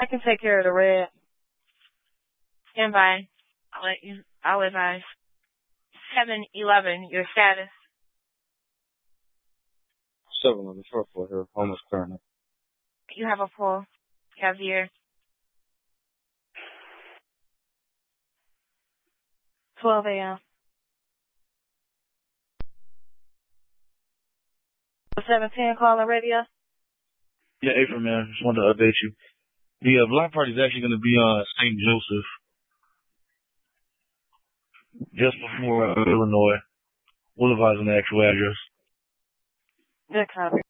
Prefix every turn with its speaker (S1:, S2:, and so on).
S1: I can take care of the red. Stand by. I'll advise. 7-11, your status.
S2: 7-11, short for here, homeless currently.
S1: You have a pull. Caviar. 12 a.m. 710 calling radio.
S3: Yeah, April, man. Just wanted to update you. The block party is actually going to be on St. Joseph, just before Illinois. We'll advise on the actual address.
S1: Good copy.